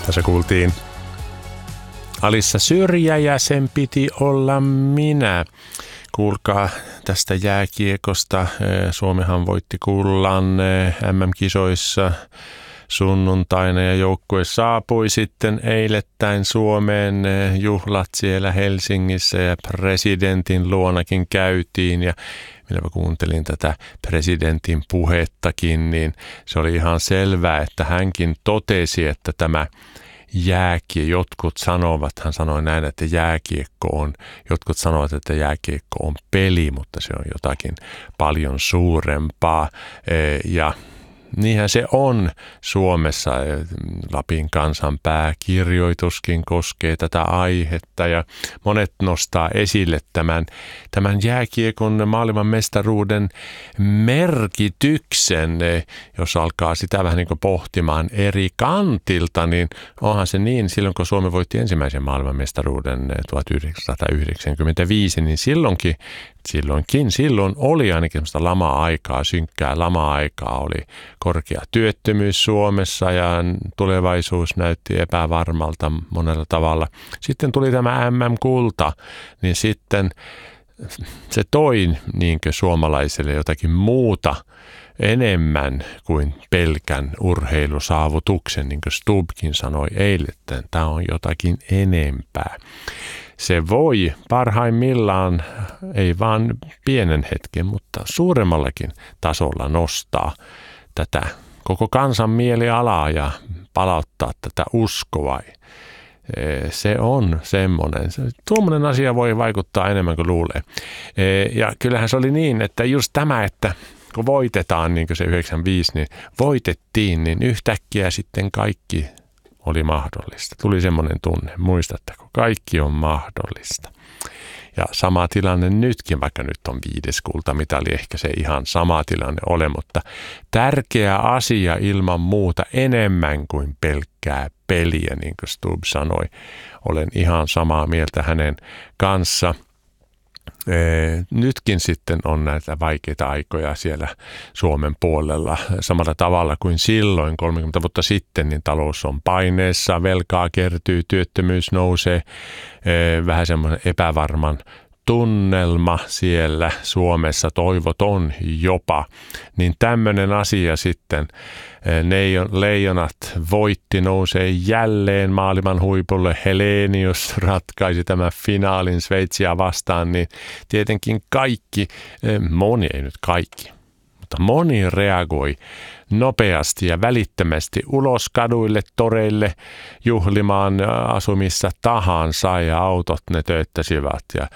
Tässä kuultiin Alissa Syrjä ja sen piti olla minä. Kuulkaa tästä jääkiekosta. Suomihan voitti kullan MM-kisoissa sunnuntaina ja joukkue saapui sitten eilettäin Suomeen. Juhlat siellä Helsingissä ja presidentin luonakin käytiin ja millä mä kuuntelin tätä presidentin puhettakin, niin se oli ihan selvää, että hänkin totesi, että tämä hän sanoi näin, että jotkut sanovat, että jääkiekko on peli, mutta se on jotakin paljon suurempaa ja niinhän se on Suomessa. Lapin kansan pääkirjoituskin koskee tätä aihetta ja monet nostaa esille tämän jääkiekon maailmanmestaruuden merkityksen. Jos alkaa sitä vähän niin kuin pohtimaan eri kantilta, niin onhan se niin, silloin kun Suomi voitti ensimmäisen maailmanmestaruuden 1995, niin silloin oli ainakin sellaista lama-aikaa, synkkää lama-aikaa, oli korkea työttömyys Suomessa ja tulevaisuus näytti epävarmalta monella tavalla. Sitten tuli tämä MM-kulta, niin sitten se toi niinkö suomalaisille jotakin muuta enemmän kuin pelkän urheilusaavutuksen, niin kuin Stubbkin sanoi eilen, että tämä on jotakin enempää. Se voi parhaimmillaan, ei vaan pienen hetken, mutta suuremmallakin tasolla nostaa tätä koko kansan mielialaa ja palauttaa tätä uskoa. Se on semmoinen. Tuommoinen asia voi vaikuttaa enemmän kuin luulee. Ja kyllähän se oli niin, että just tämä, että kun voitetaan niin kuin se 95, niin voitettiin, niin yhtäkkiä sitten kaikki oli mahdollista. Tuli semmoinen tunne, muistatteko, kaikki on mahdollista. Ja sama tilanne nytkin, vaikka nyt on 5. kultamitali, ehkä se ihan sama tilanne ole, mutta tärkeä asia ilman muuta enemmän kuin pelkkää peliä, niin kuin Stubb sanoi. Olen ihan samaa mieltä hänen kanssa. Nytkin sitten on näitä vaikeita aikoja siellä Suomen puolella samalla tavalla kuin silloin 30 vuotta sitten, niin talous on paineessa, velkaa kertyy, työttömyys nousee, vähän semmoinen epävarman tunnelma siellä Suomessa, toivoton jopa, niin tämmöinen asia sitten, Leijonat voitti, nousee jälleen maailman huipulle, Helenius ratkaisi tämän finaalin Sveitsiä vastaan, niin tietenkin moni ei nyt kaikki, mutta moni reagoi nopeasti ja välittömästi ulos kaduille, toreille, juhlimaan asumissa tahansa ja autot ne tööttäsivät ja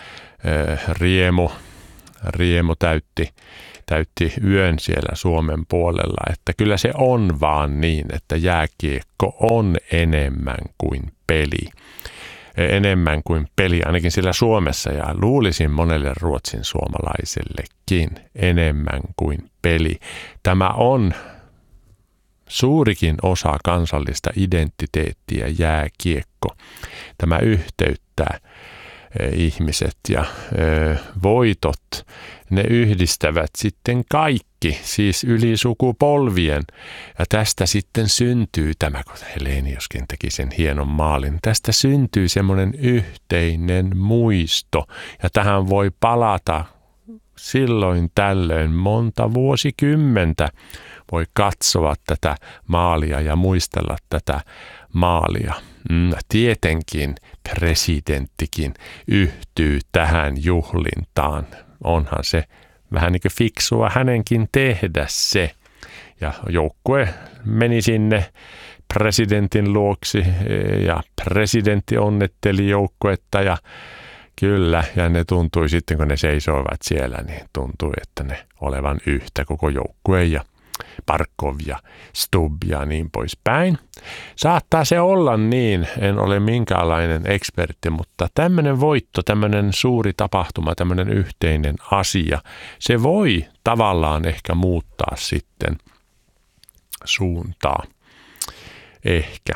riemu täytti yön siellä Suomen puolella, että kyllä se on vaan niin, että jääkiekko on enemmän kuin peli. Enemmän kuin peli, ainakin siellä Suomessa ja luulisin monelle ruotsin suomalaisellekin enemmän kuin peli. Tämä on suurikin osa kansallista identiteettiä jääkiekko. Tämä yhteyttää ihmiset ja voitot, ne yhdistävät sitten kaikki, siis yli sukupolvien. Ja tästä sitten syntyy tämä, kun Heleniuskin teki sen hienon maalin, tästä syntyy semmoinen yhteinen muisto. Ja tähän voi palata silloin tällöin monta vuosikymmentä. Voi katsoa tätä maalia ja muistella tätä maalia. Tietenkin presidenttikin yhtyy tähän juhlintaan. Onhan se vähän niin kuin fiksua hänenkin tehdä se. Ja joukkue meni sinne presidentin luoksi ja presidentti onnetteli joukkuetta ja kyllä, ja ne tuntui sitten, kun ne seisoivat siellä, niin tuntui, että ne olevan yhtä koko joukkue ja Barkov ja Stubb ja niin poispäin. Saattaa se olla niin, en ole minkäänlainen ekspertti, mutta tämmöinen voitto, tämmöinen suuri tapahtuma, tämmöinen yhteinen asia, se voi tavallaan ehkä muuttaa sitten suuntaa. Ehkä.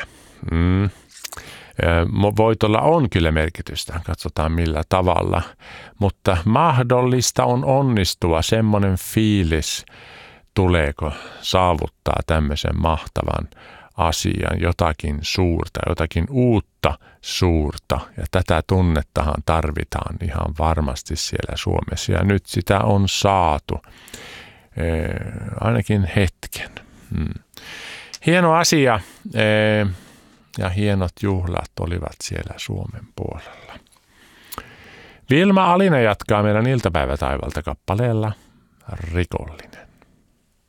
Voitolla on kyllä merkitystä, katsotaan millä tavalla, mutta mahdollista on onnistua, semmoinen fiilis tuleeko saavuttaa tämmöisen mahtavan asian, jotakin suurta, jotakin uutta suurta. Ja tätä tunnettahan tarvitaan ihan varmasti siellä Suomessa. Ja nyt sitä on saatu, ainakin hetken. Hieno asia ja hienot juhlat olivat siellä Suomen puolella. Vilma Alina jatkaa meidän iltapäivätaivalta kappaleella Rikollinen.